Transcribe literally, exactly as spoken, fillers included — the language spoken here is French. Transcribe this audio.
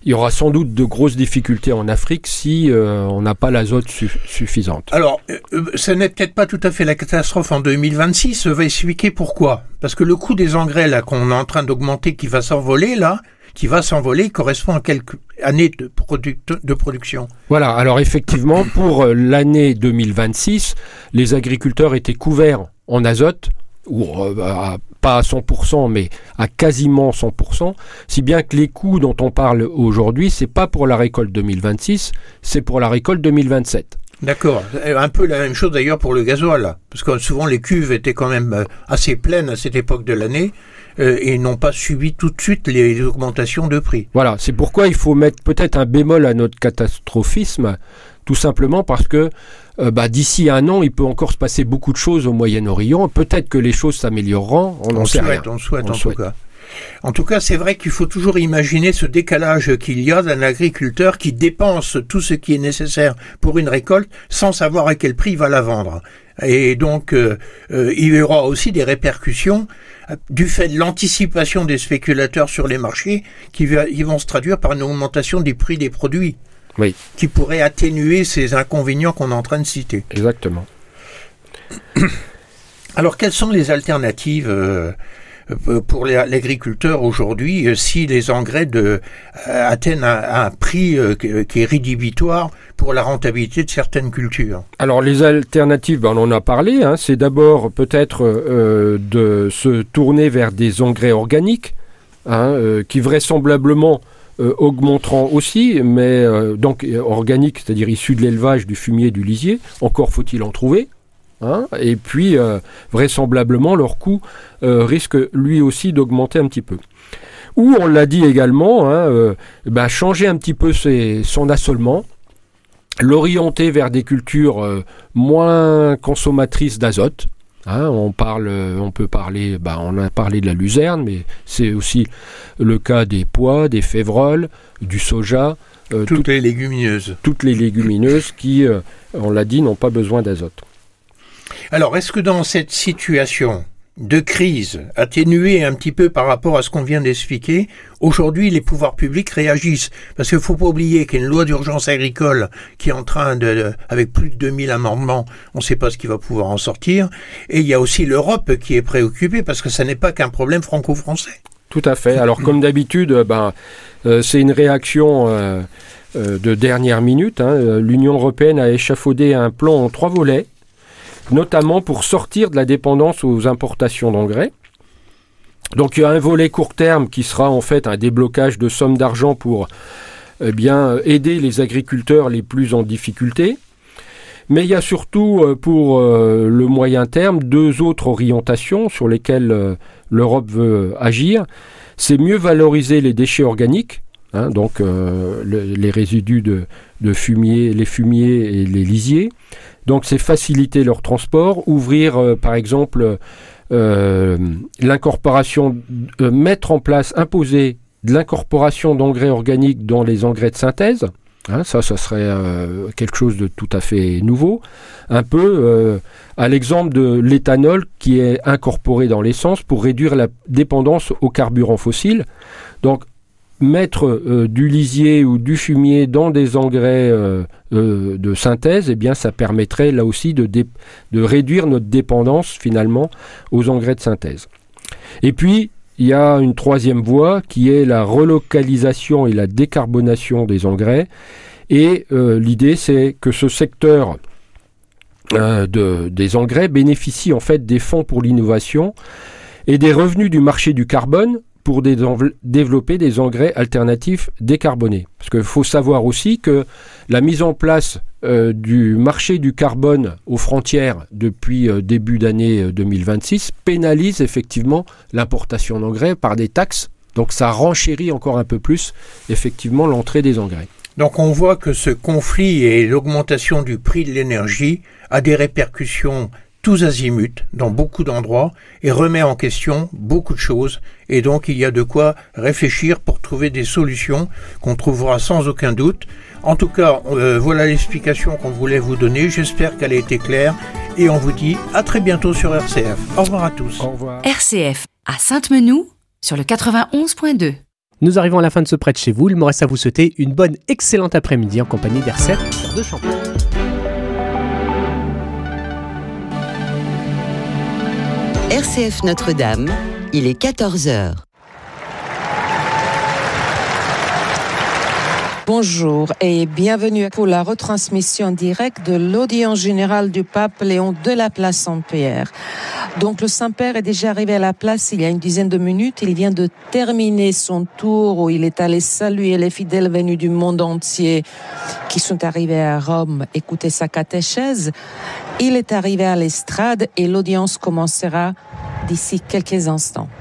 il y aura sans doute de grosses difficultés en Afrique si euh, on n'a pas l'azote su- suffisante. Alors, euh, ce n'est peut-être pas tout à fait la catastrophe en deux mille vingt-six, ça va expliquer pourquoi. Parce que le coût des engrais là qu'on est en train d'augmenter, qui va s'envoler là, qui va s'envoler, correspond à quelques années de, product- de production. Voilà, alors effectivement, pour l'année deux mille vingt-six, les agriculteurs étaient couverts en azote, ou euh, à, pas à cent pour cent, mais à quasiment cent pour cent, si bien que les coûts dont on parle aujourd'hui, c'est pas pour la récolte deux mille vingt-six, c'est pour la récolte deux mille vingt-sept. D'accord. Un peu la même chose d'ailleurs pour le gasoil, là. Parce que souvent les cuves étaient quand même assez pleines à cette époque de l'année euh, et n'ont pas subi tout de suite les augmentations de prix. Voilà, c'est pourquoi il faut mettre peut-être un bémol à notre catastrophisme, tout simplement parce que euh, bah, d'ici un an, il peut encore se passer beaucoup de choses au Moyen-Orient. Peut-être que les choses s'amélioreront, on n'en sait rien. On souhaite, on en souhaite. tout cas. En tout cas, c'est vrai qu'il faut toujours imaginer ce décalage qu'il y a d'un agriculteur qui dépense tout ce qui est nécessaire pour une récolte sans savoir à quel prix il va la vendre. Et donc, euh, euh, il y aura aussi des répercussions du fait de l'anticipation des spéculateurs sur les marchés qui, va, qui vont se traduire par une augmentation des prix des produits. Oui. Qui pourrait atténuer ces inconvénients qu'on est en train de citer. Exactement. Alors, quelles sont les alternatives euh, pour les, l'agriculteur aujourd'hui euh, si les engrais de, euh, atteignent un, un prix euh, qui est rédhibitoire pour la rentabilité de certaines cultures? Alors, les alternatives, ben, on en a parlé. Hein, c'est d'abord peut-être euh, de se tourner vers des engrais organiques hein, euh, qui vraisemblablement Euh, augmenteront aussi, mais euh, donc euh, organique, c'est-à-dire issu de l'élevage, du fumier, du lisier. Encore faut-il en trouver. Hein, et puis, euh, vraisemblablement, leur coût euh, risque lui aussi d'augmenter un petit peu. Ou, on l'a dit également, hein, euh, bah, changer un petit peu ses, son assolement, l'orienter vers des cultures euh, moins consommatrices d'azote. Hein, on parle, on peut parler, bah, on a parlé de la luzerne, mais c'est aussi le cas des pois, des févroles, du soja, euh, toutes tout, les légumineuses, toutes les légumineuses qui, euh, on l'a dit, n'ont pas besoin d'azote. Alors, est-ce que dans cette situation de crise atténuée un petit peu par rapport à ce qu'on vient d'expliquer, aujourd'hui les pouvoirs publics réagissent? Parce qu'il ne faut pas oublier qu'il y a une loi d'urgence agricole qui est en train de, de avec plus de deux mille amendements, on ne sait pas ce qui va pouvoir en sortir, et il y a aussi l'Europe qui est préoccupée parce que ça n'est pas qu'un problème franco-français. Tout à fait. Alors comme d'habitude, ben, euh, c'est une réaction euh, euh, de dernière minute. Hein. L'Union européenne a échafaudé un plan en trois volets, notamment pour sortir de la dépendance aux importations d'engrais. Donc il y a un volet court terme qui sera en fait un déblocage de sommes d'argent pour eh bien, aider les agriculteurs les plus en difficulté. Mais il y a surtout pour euh, le moyen terme deux autres orientations sur lesquelles euh, l'Europe veut agir. C'est mieux valoriser les déchets organiques, hein, donc euh, le, les résidus de, de fumier, les fumiers et les lisiers. Donc c'est faciliter leur transport, ouvrir euh, par exemple euh, l'incorporation, euh, mettre en place, imposer de l'incorporation d'engrais organiques dans les engrais de synthèse. Hein, ça, ça serait euh, quelque chose de tout à fait nouveau. Un peu euh, à l'exemple de l'éthanol qui est incorporé dans l'essence pour réduire la dépendance aux carburants fossiles. Donc mettre euh, du lisier ou du fumier dans des engrais euh, euh, de synthèse, eh bien, ça permettrait là aussi de, dé- de réduire notre dépendance finalement aux engrais de synthèse. Et puis, il y a une troisième voie qui est la relocalisation et la décarbonation des engrais. Et euh, l'idée, c'est que ce secteur euh, de, des engrais bénéficie en fait des fonds pour l'innovation et des revenus du marché du carbone pour des env- développer des engrais alternatifs décarbonés. Parce qu'il faut savoir aussi que la mise en place euh, du marché du carbone aux frontières depuis euh, début d'année euh, deux mille vingt-six pénalise effectivement l'importation d'engrais par des taxes. Donc ça renchérit encore un peu plus effectivement l'entrée des engrais. Donc on voit que ce conflit et l'augmentation du prix de l'énergie a des répercussions tous azimuts, dans beaucoup d'endroits, et remet en question beaucoup de choses. Et donc, il y a de quoi réfléchir pour trouver des solutions qu'on trouvera sans aucun doute. En tout cas, euh, voilà l'explication qu'on voulait vous donner. J'espère qu'elle a été claire. Et on vous dit à très bientôt sur R C F. Au revoir à tous. Au revoir. R C F, à Sainte-Menou, sur le quatre-vingt-onze point deux. Nous arrivons à la fin de ce Près de chez vous. Il me reste à vous souhaiter une bonne, excellente après-midi en compagnie d'R C F de Champagne. R C F Notre-Dame, il est quatorze heures. Bonjour et bienvenue pour la retransmission directe de l'audience générale du pape Léon de la place Saint-Pierre. Donc le Saint-Père est déjà arrivé à la place il y a une dizaine de minutes. Il vient de terminer son tour où il est allé saluer les fidèles venus du monde entier qui sont arrivés à Rome écouter sa catéchèse. Il est arrivé à l'estrade et l'audience commencera d'ici quelques instants.